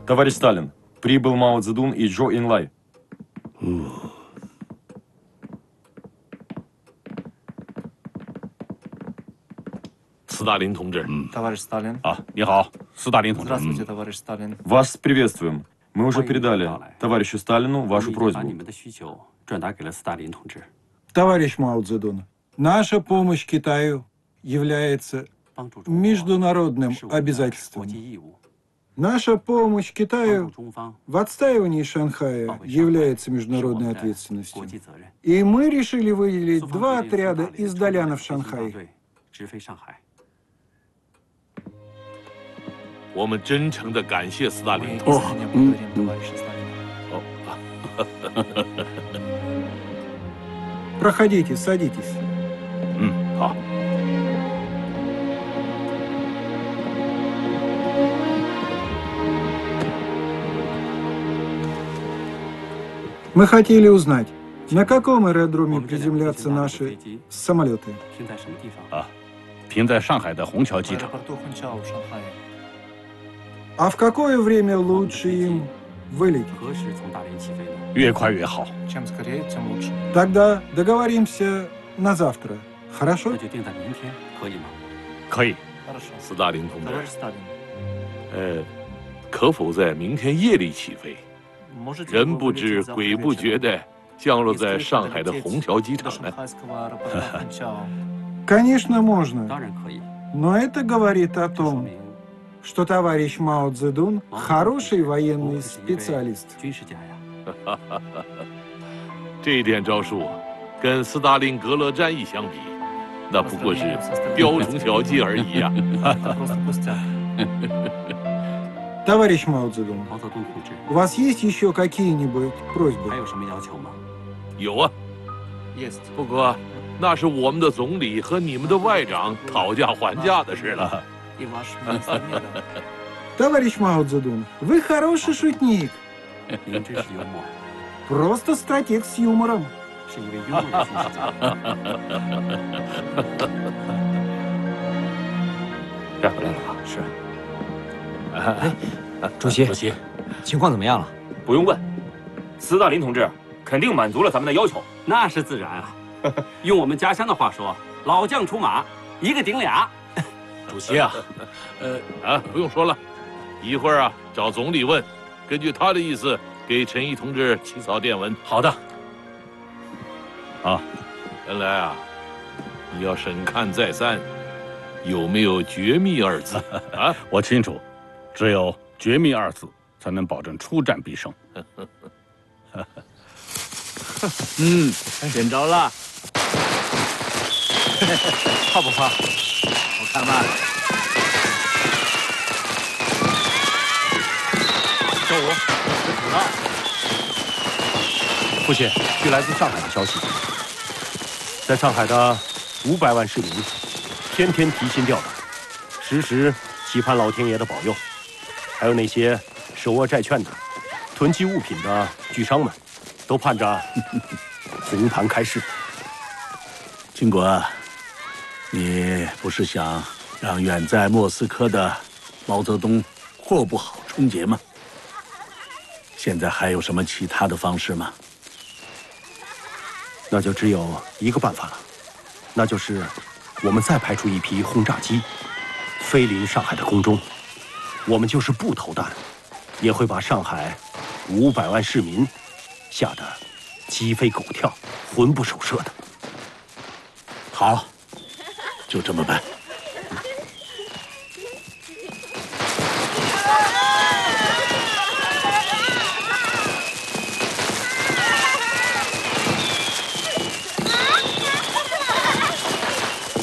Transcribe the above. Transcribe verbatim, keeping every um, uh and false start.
Товарищ Сталин, прибыл Мао Цзэдун и Чжоу Энлай. 斯大林同志， Товарищ Сталин. 啊，你好，斯大林同志。 Здравствуйте, товарищ Сталин. Вас приветствуем. Мы уже передали товарищу Сталину вашу 把 просьбу. 你们的需求转达给了斯大林同志。 Товарищ Мао Цзэдун, наша помощь Китаю является 帮助中国 международным 是我们的国 обязательством. 际义务， Наша помощь 帮助 Китаю 中方 в отстаивании Шанхая 保卫上海 является 是我 международной 们的国 ответственностью. 际责任。 И мы решили 苏 выделить 方 два 决定 отряда 苏大林 из 成立 Даляна в 飞行大 Шанхай. 队直飞上海。 我们真诚的感谢斯大 Мы 林同志。 искренне благодарим товарища Сталина. Проходите, садитесь. 嗯，好。 Мы хотели узнать, на каком 我 аэродроме 们这两个飞 приземлятся 行大队的 наши 飞机 самолеты. 停在什么地方？ 啊，停在上海的虹桥 В 机场。 аэропорту Хунчао в Шанхае. А в какое время лучше им вылететь? 何时从大连起飞呢？ 越快越好。 Чем скорее, тем лучше. Тогда договоримся на завтра. 那 Хорошо? 就定在明天，可以吗？ 可以。 Хорошо. 斯大林同志， Товарищ Сталин, 呃，可否在明天夜里起飞？ можете 人 вы 不 вылететь 知 завтра 鬼不觉 вечером 的降落 и 在 встретить 上海的 долететь 虹桥机 до 场呢？ шанхайского аэропорта Хунчао? Конечно, 当 можно. 然可以。 Но это говорит о 这说 том, 明 что товарищ Мао Цзэдун 毛泽东 хороший 同志 военный 不是一位 специалист. 军事家呀。 这一点招数，跟斯大林格勒战役相比，那不过是雕虫小技而已呀、 Это просто пустяк. Товарищ Мао Цзэдун, 毛泽东同志， у вас есть еще какие-нибудь 还 просьбы? 有什么要求吗？ 有啊， Есть. 不过那是我们的总理和你们的外长讨价还价的事了。 И ваш министр Меда. Товарищ Мао Цзэдун, вы хороший шутник. 您真是幽默， Просто стратег с юмором. 是一位幽默的军事家。 该回来了吧？ 是， 主席， 主席， 情况怎么样了？ 不用问，斯大林同志肯定满足了咱们的要求。 那是自然啊。用我们家乡的话说，老将出马，一个顶俩。 主席啊， 呃啊，不用说了，一会儿啊找总理问，根据他的意思给陈毅同志起草电文。 好的。啊， 原来啊，你要审看再三，有没有绝密二字啊？ 我清楚，只有绝密二字才能保证出战必胜。 嗯，点着了， 怕不怕？ 我看慢了。 周五，水土了。 父亲，据来自上海的消息，在上海的五百万市民，天天提心吊胆，时时期盼老天爷的保佑。还有那些手握债券的、囤积物品的巨商们，都盼着红盘开市。 金国，你不是想让远在莫斯科的毛泽东过不好春节吗？现在还有什么其他的方式吗？ 那就只有一个办法了，那就是我们再派出一批轰炸机，飞临上海的空中，我们就是不投弹，也会把上海五百万市民吓得鸡飞狗跳、魂不守舍的。 好，就这么办。